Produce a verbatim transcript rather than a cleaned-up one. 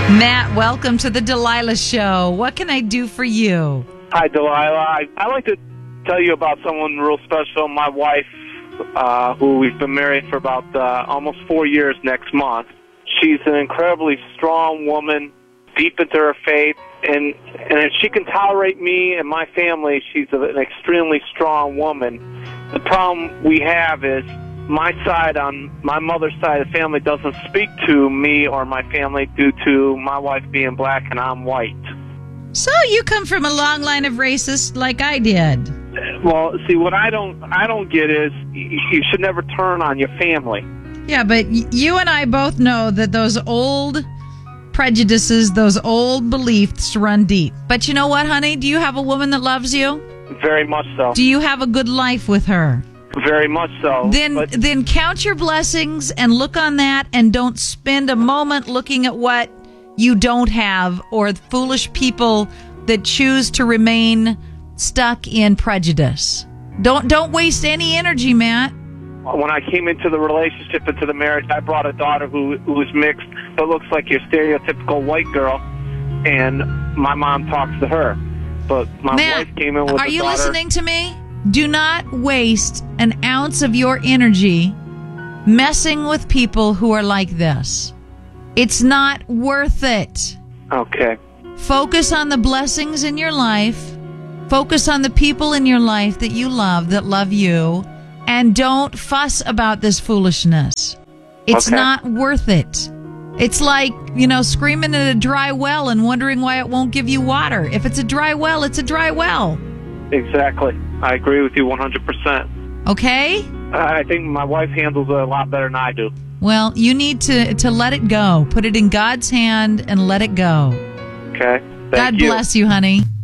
Matt, welcome to the Delilah Show. What can I do for you? Hi, Delilah. I, I'd like to tell you about someone real special, my wife, uh, who we've been married for about uh, almost four years next month. She's an incredibly strong woman, deep into her faith, and, and if she can tolerate me and my family, she's an extremely strong woman. The problem we have is my side, on my mother's side of the family, doesn't speak to me or my family due to my wife being black and I'm white. So you come from a long line of racists like I did. Well, see, what I don't I don't get is you should never turn on your family. Yeah, but you and I both know that those old prejudices, those old beliefs run deep. But you know what, honey? Do you have a woman that loves you? Very much so. Do you have a good life with her? Very much so. Then but then count your blessings and look on that, and don't spend a moment looking at what you don't have or foolish people that choose to remain stuck in prejudice. Don't don't waste any energy, Matt. When I came into the relationship, into the marriage, I brought a daughter who who was mixed, but looks like your stereotypical white girl, and my mom talks to her. But my Matt, wife came in with are a you daughter. listening to me? Do not waste an ounce of your energy messing with people who are like this. It's not worth it. Okay. Focus on the blessings in your life. Focus on the people in your life that you love, that love you. And don't fuss about this foolishness. It's Okay. not worth it. It's like, you know, screaming at a dry well and wondering why it won't give you water. If it's a dry well, it's a dry well. Exactly. I agree with you one hundred percent. Okay? I think my wife handles it a lot better than I do. Well, you need to, to let it go. Put it in God's hand and let it go. Okay? Thank God you. bless you, honey.